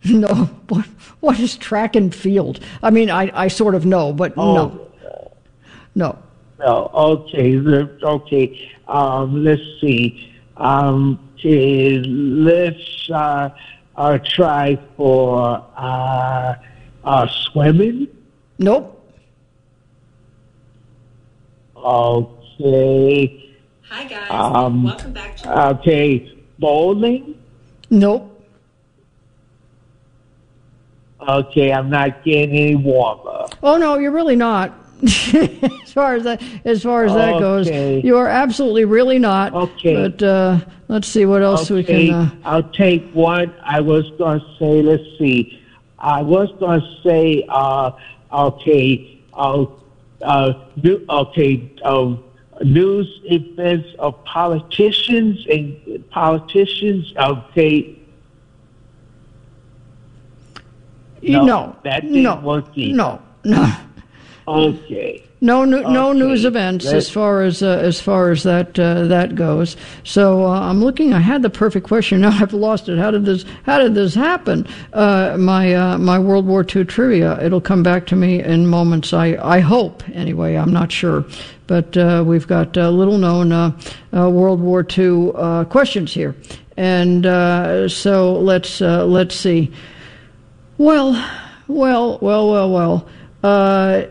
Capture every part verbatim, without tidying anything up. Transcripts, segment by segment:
No. What, what is track and field? I mean, I, I sort of know, but Oh, no. No. no. Okay. the- Okay. Um, let's see. Um, okay, let's uh, uh, try for uh, uh, swimming. Nope. Okay. Hi, guys. Um, Welcome back to Okay. Bowling. Nope. Okay. I'm not getting any warmer. Oh no, you're really not. as far as that, as far as that goes, Okay. you are absolutely really not. Okay. But uh, let's see what else we Okay, can. Uh, I'll take one. I was going to say, let's see. I was going to say, uh, okay, uh, uh, new, okay, uh, news events of politicians and politicians. Okay, no, no, that didn't no, work either. no, no. Okay. No, no, no Okay, news events let's- as far as uh, as far as that uh, that goes. So uh, I'm looking. I had the perfect question. Now I've lost it. How did this How did this happen? Uh, my uh, my World War Two trivia. It'll come back to me in moments. I I hope. Anyway, I'm not sure. But uh, we've got uh, little known uh, uh, World War Two uh, questions here, and uh, so let's uh, let's see. Well, well, well, well, well. Uh,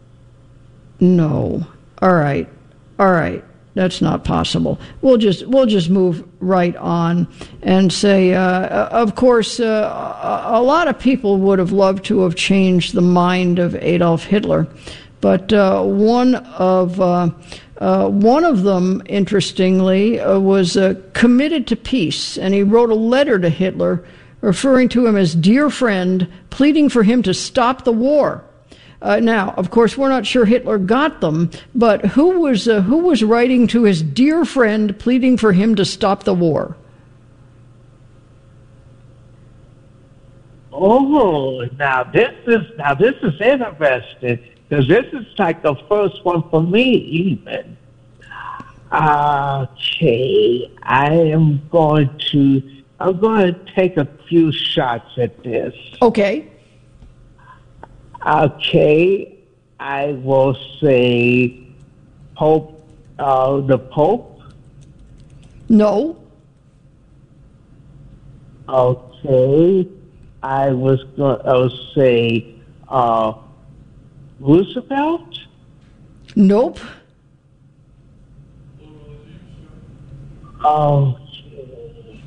No. All right. All right. That's not possible. We'll just we'll just move right on and say, uh, of course, uh, a lot of people would have loved to have changed the mind of Adolf Hitler, but uh, one of uh, uh, one of them, interestingly, uh, was uh, committed to peace, and he wrote a letter to Hitler, referring to him as dear friend, pleading for him to stop the war. Uh, now, of course, we're not sure Hitler got them, but who was uh, who was writing to his dear friend, pleading for him to stop the war? Oh, now this is now this is interesting because this is like the first one for me, even. Okay, I am going to I'm going to take a few shots at this. Okay. Okay, I will say Pope, uh, the Pope. No. Okay, I was going to say uh, Roosevelt. Nope. Okay.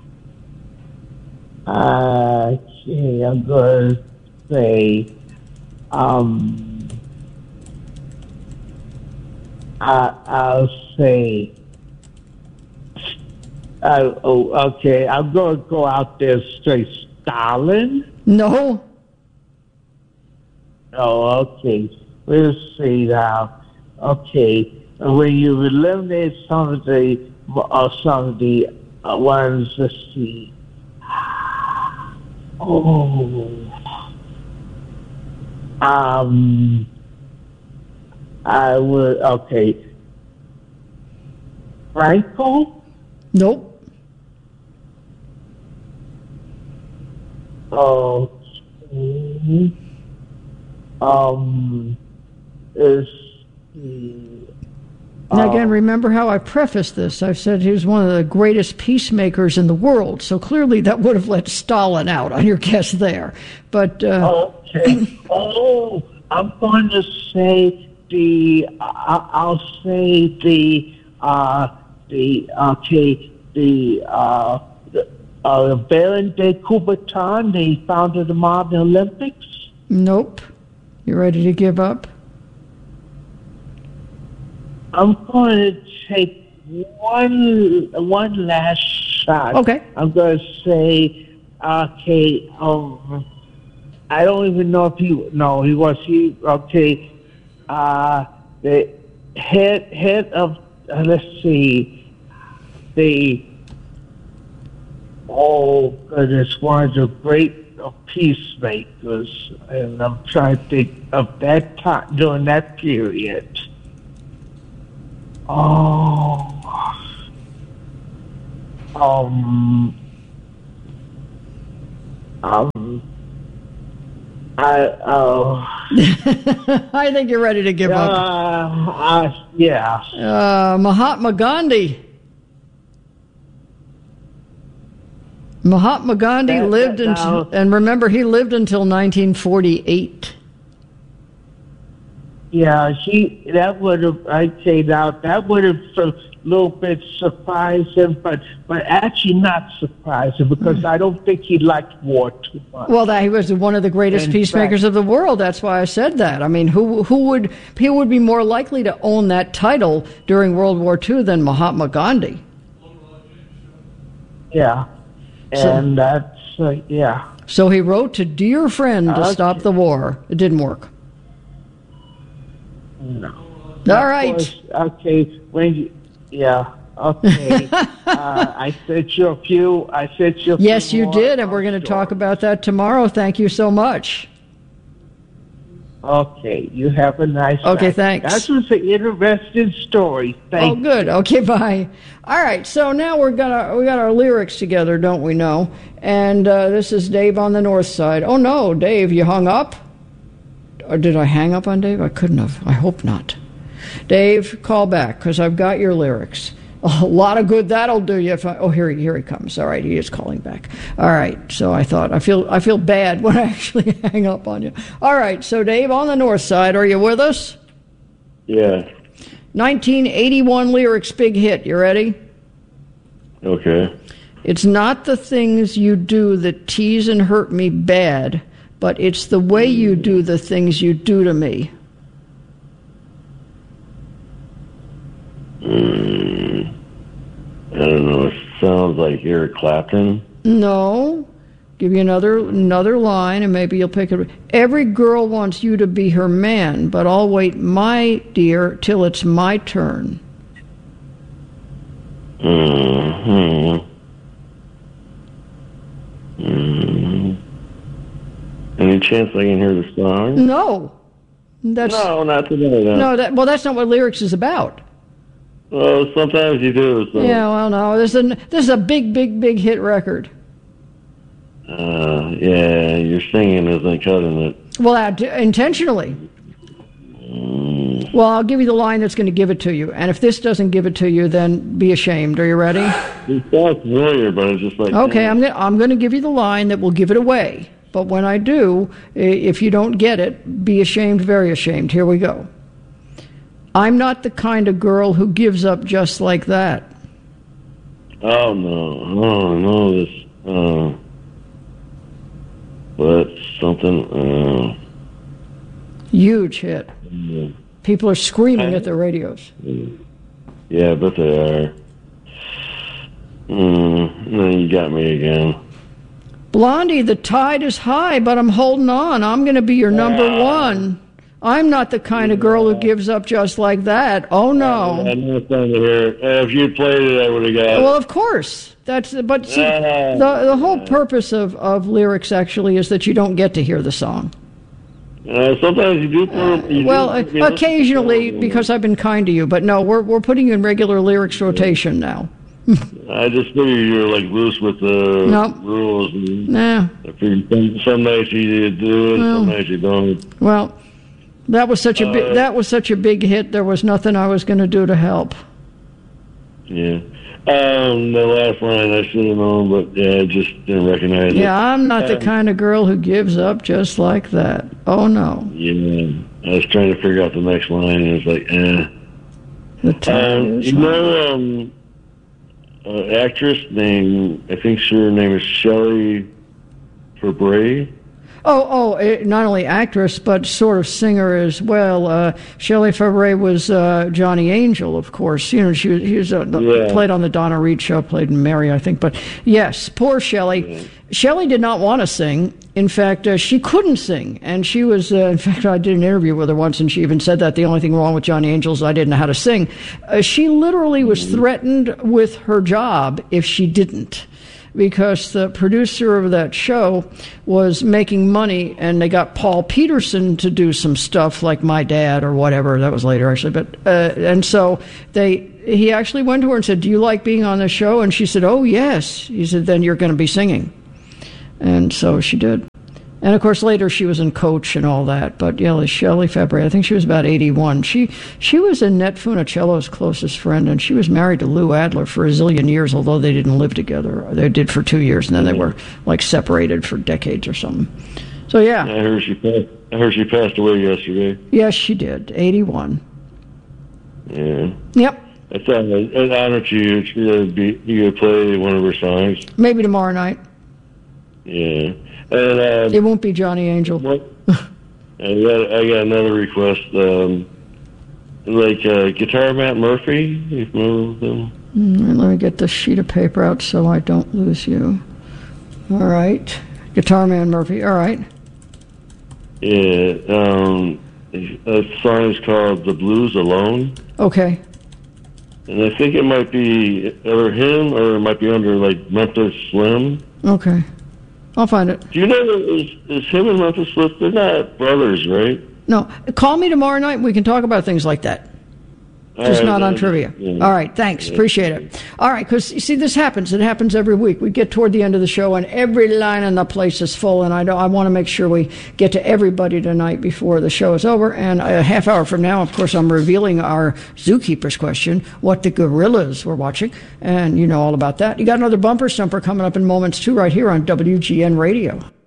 Okay, I'm going to say. Um, I, I'll say, uh, oh, okay, I'm going to go out there straight. Stalin? No. Oh, okay. We'll see now. Okay, when you eliminate some of the, uh, some of the uh, ones, let's see. Oh. Um, I would, okay. Franco? Nope. Okay. Um, is the, Now, again, um, remember how I prefaced this. I've said he was one of the greatest peacemakers in the world, so clearly that would have let Stalin out on your guess there. But uh, okay. Oh, I'm going to say the. I, I'll say the. Uh, the okay. The. Uh, the uh, Baron de Coubertin. They founded the modern Olympics. nope. You ready to give up? I'm going to take one one last shot. Okay. I'm going to say, okay, um, I don't even know if he, no, he was, he, okay, uh, the head, head of, uh, let's see, the, oh, goodness, one of the great peacemakers, and I'm trying to think of that time, during that period. Oh, um, Um, I oh. I think you're ready to give uh, up. Uh, yeah. Uh, Mahatma Gandhi. Mahatma Gandhi That- lived that until, now- and remember, he lived until nineteen forty-eight. Yeah, he that would have. I'd say now that would have a little bit surprised him, but but actually not surprised him because I don't think he liked war too much. Well, that he was one of the greatest In peacemakers fact- of the world. That's why I said that. I mean, who who would who would be more likely to own that title during World War Two than Mahatma Gandhi? Yeah, and that's uh, yeah. So he wrote to dear friend to Okay. stop the war. It didn't work. No. All right. Of course, okay. When you, yeah. Okay. uh, I sent you a few. I sent you. A Yes, few you more did, and we're going to stories. talk about that tomorrow. Thank you so much. Okay. You have a nice. Okay, night. thanks. That was an interesting story. Thank Oh, good. Okay, bye. All right, so now we're gonna we got our lyrics together, don't we? Know? And uh, this is Dave on the North Side. Oh no, Dave, you hung up? Or did I hang up on Dave? I couldn't have. I hope not. Dave, call back because I've got your lyrics. A lot of good that'll do you. If I, oh, here he here he comes. All right, he is calling back. All right, so I thought I feel I feel bad when I actually hang up on you. All right, so Dave on the North Side, are you with us? Yeah. nineteen eighty-one lyrics, big hit. You ready? Okay. It's not the things you do that tease and hurt me bad, but it's the way you do the things you do to me. Mm, I don't know. It sounds like Eric Clapton. No. Give you another another line, and maybe you'll pick it. Every girl wants you to be her man, but I'll wait, my dear, till it's my turn. Mm-hmm. Mm. Any chance I can hear the song? No. That's No, not today. No. no that well that's not what lyrics is about. Well, sometimes you do. So. Yeah, well no. This is a this is a big, big, big hit record. Uh, yeah, your singing isn't cutting it. Well, I d- intentionally. Mm. Well, I'll give you the line that's going to give it to you. And if this doesn't give it to you, then be ashamed. Are you ready? It sounds familiar, but it's just like... Okay, eh. I'm going I'm going to give you the line that will give it away. But when I do, i- if you don't get it, be ashamed, very ashamed. Here we go. I'm not the kind of girl who gives up just like that. Oh, no. Oh, no, this... Uh, but something... Uh, Huge hit. yeah. People are screaming at their radios. Yeah, but they are. Mm, no, you got me again. Blondie, the tide is high, but I'm holding on. I'm going to be your number one. I'm not the kind of girl who gives up just like that. Oh, I no. had no fun to hear it. Uh, If you'd played it, I would have got it. Well, of course. That's but see, Yeah. the the whole purpose of, of lyrics actually is that you don't get to hear the song. Uh, sometimes you do put you Well, do, uh, you listen occasionally to it. because I've been kind to you, but no, we're we're putting you in regular lyrics rotation now. I just figured you're like loose with the No. rules. And Nah. I figured some, some nights you do it, some nights you don't. Well, that was such a big Uh, that was such a big hit. There was nothing I was going to do to help. Yeah. Um, the last line I should have known, but yeah, I just didn't recognize it. Yeah, I'm not the Um, kind of girl who gives up just like that. Oh no, Yeah. I was trying to figure out the next line, and it's like, eh. the tide Um, is you high. know, um, uh, actress named, I think her name is Shelley Fabre. Oh, oh! eh, not only actress, but sort of singer as well. Uh, Shelley Fabre was uh, Johnny Angel, of course. You know, she was, he was uh, Yeah. played on the Donna Reed show, played in Mary, I think. But yes, poor Shelley. Shelley did not want to sing. In fact, uh, she couldn't sing, and she was. Uh, in fact, I did an interview with her once, and she even said that the only thing wrong with Johnny Angel is I didn't know how to sing. Uh, she literally was threatened with her job if she didn't, because the producer of that show was making money, and they got Paul Peterson to do some stuff like My Dad or whatever. That was later, actually. But uh, and so they he actually went to her and said, "Do you like being on the show?" And she said, "Oh yes." He said, "Then you're going to be singing." And so she did. And, of course, later she was in Coach and all that. But, yeah, Shelley Fabares, I think she was about eighty-one. She she was Annette Funicello's closest friend, and she was married to Lou Adler for a zillion years, although they didn't live together. They did for two years, and then they were, like, separated for decades or something. So, yeah. I heard she passed, I heard she passed away yesterday. Yes, she did. eighty-one. Yeah. Yep. I thought I'd honor to you. You be you could play one of her songs. Maybe tomorrow night. Yeah. And, um, it won't be Johnny Angel. What, I got I got another request. Um, like uh, Guitar Matt Murphy. You remember him? Mm, let me get the sheet of paper out so I don't lose you. All right, Guitar Man Murphy. All right. Yeah. Um, a song is called "The Blues Alone." Okay. And I think it might be either him or it might be under like Memphis Slim. Okay. I'll find it. Do you know that is, is him and Memphis Slim? They're not brothers, right? No. Call me tomorrow night. We can talk about things like that. All Just right, not on then. trivia. Yeah. All right. Thanks. Yeah. Appreciate it. All right. Because, you see, this happens. It happens every week. We get toward the end of the show, and every line in the place is full, and I, don't, I want to make sure we get to everybody tonight before the show is over. And a half hour from now, of course, I'm revealing our Zookeeper's question, what the gorillas were watching, and you know all about that. You got another bumper stumper coming up in moments, too, right here on W G N Radio.